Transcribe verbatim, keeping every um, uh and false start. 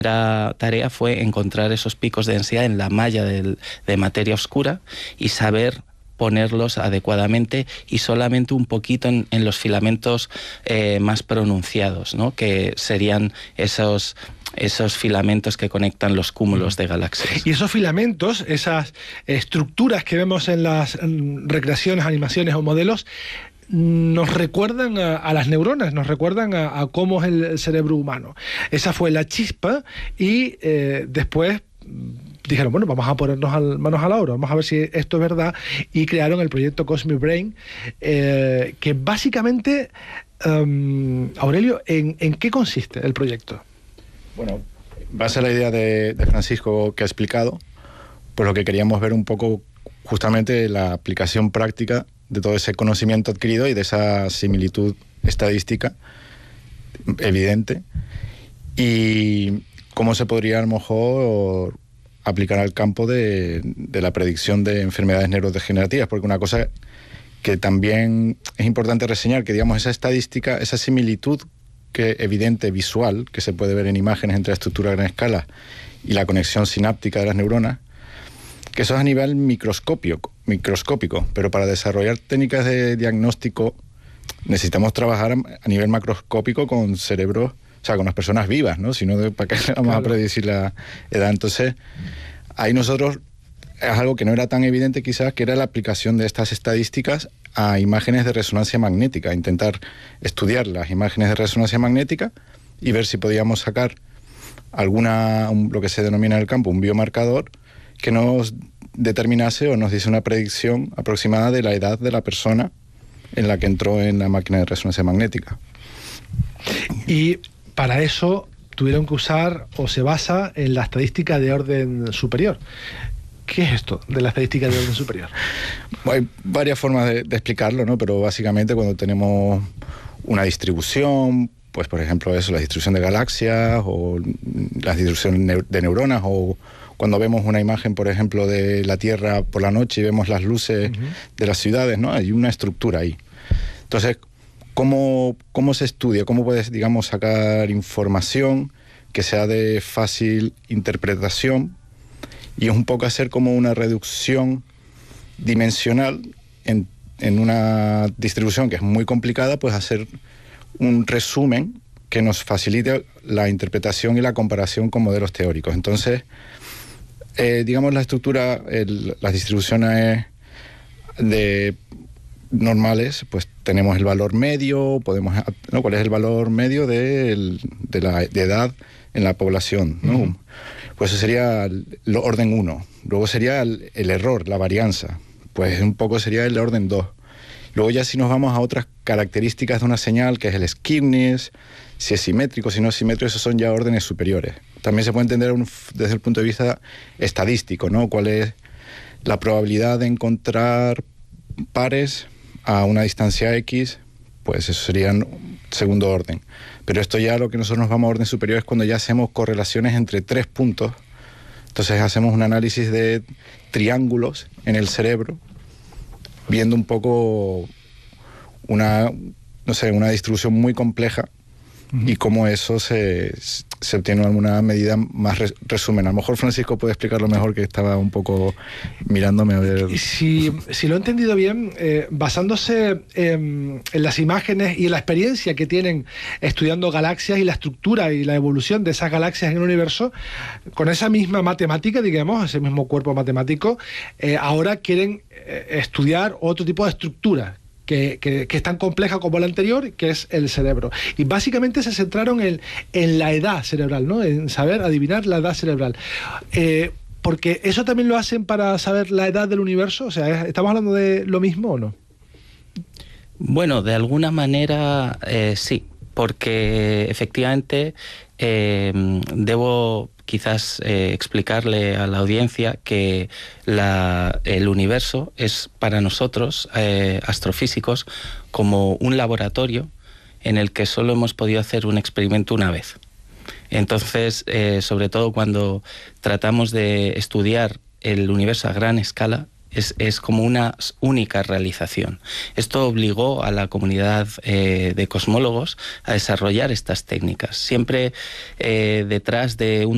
La tarea fue encontrar esos picos de densidad en la malla del, de materia oscura y saber ponerlos adecuadamente y solamente un poquito en, en los filamentos eh, más pronunciados, ¿no? Que serían esos, esos filamentos que conectan los cúmulos de galaxias. Y esos filamentos, esas estructuras que vemos en las en recreaciones, animaciones o modelos, nos recuerdan a, a las neuronas, nos recuerdan a, a cómo es el, el cerebro humano. Esa fue la chispa y eh, después dijeron, bueno, vamos a ponernos al, manos a la obra, vamos a ver si esto es verdad, y crearon el proyecto Cosmic Brain, eh, que básicamente, um, Aurelio, ¿en, ¿en qué consiste el proyecto? Bueno, base a la idea de, de Francisco que ha explicado, pues lo que queríamos ver un poco justamente la aplicación práctica de todo ese conocimiento adquirido y de esa similitud estadística evidente, y cómo se podría a lo mejor aplicar al campo de, de la predicción de enfermedades neurodegenerativas, porque una cosa que también es importante reseñar, que digamos esa estadística, esa similitud que evidente visual, que se puede ver en imágenes entre la estructura a gran escala y la conexión sináptica de las neuronas, que eso es a nivel microscópico, microscópico, pero para desarrollar técnicas de diagnóstico necesitamos trabajar a nivel macroscópico con cerebros, o sea, con las personas vivas, ¿no? Si no, ¿para qué vamos claro. a predecir la edad? Entonces, ahí nosotros, es algo que no era tan evidente quizás, que era la aplicación de estas estadísticas a imágenes de resonancia magnética, intentar estudiar las imágenes de resonancia magnética y ver si podíamos sacar alguna, un, lo que se denomina en el campo, un biomarcador que nos determinase o nos diese una predicción aproximada de la edad de la persona en la que entró en la máquina de resonancia magnética. Y para eso tuvieron que usar, o se basa en la estadística de orden superior. ¿Qué es esto de la estadística de orden superior? Hay varias formas de, de explicarlo, ¿no? Pero básicamente cuando tenemos una distribución, pues por ejemplo eso, la distribución de galaxias o la distribución de neuronas, o cuando vemos una imagen, por ejemplo, de la Tierra por la noche y vemos las luces uh-huh. de las ciudades, ¿no? Hay una estructura ahí. Entonces, ¿cómo, cómo se estudia? ¿Cómo puedes, digamos, sacar información que sea de fácil interpretación? Y es un poco hacer como una reducción dimensional en, en una distribución que es muy complicada, pues hacer un resumen que nos facilite la interpretación y la comparación con modelos teóricos. Entonces, eh, digamos, la estructura, el, las distribuciones de normales, pues tenemos el valor medio, podemos, ¿no? ¿Cuál es el valor medio de, el, de la de edad en la población, ¿no? Uh-huh. Pues eso sería el orden uno. Luego sería el, el error, la varianza. Pues un poco sería el orden dos. Luego ya si nos vamos a otras características de una señal, que es el skewness, si es simétrico, si no es simétrico, esos son ya órdenes superiores. También se puede entender un, desde el punto de vista estadístico, ¿no? ¿Cuál es la probabilidad de encontrar pares a una distancia X? Pues eso sería segundo orden. Pero esto ya lo que nosotros nos vamos a orden superior es cuando ya hacemos correlaciones entre tres puntos. Entonces hacemos un análisis de triángulos en el cerebro, viendo un poco una, no sé, una distribución muy compleja uh-huh. y cómo eso se, se obtiene en alguna medida más res, resumen. A lo mejor Francisco puede explicarlo mejor, que estaba un poco mirándome a ver. Si, si lo he entendido bien, eh, basándose en, en las imágenes y en la experiencia que tienen estudiando galaxias y la estructura y la evolución de esas galaxias en el universo, con esa misma matemática, digamos, ese mismo cuerpo matemático, eh, ahora quieren eh, estudiar otro tipo de estructura Que, que, que es tan compleja como la anterior, que es el cerebro. Y básicamente se centraron en, en la edad cerebral, ¿no? En saber adivinar la edad cerebral. Eh, porque eso también lo hacen para saber la edad del universo. O sea, ¿estamos hablando de lo mismo o no? Bueno, de alguna manera eh, sí, porque efectivamente eh, debo quizás eh, explicarle a la audiencia que la, el universo es para nosotros, eh, astrofísicos, como un laboratorio en el que solo hemos podido hacer un experimento una vez. Entonces, eh, sobre todo cuando tratamos de estudiar el universo a gran escala, Es, es como una única realización. Esto obligó a la comunidad eh, de cosmólogos a desarrollar estas técnicas. Siempre eh, detrás de un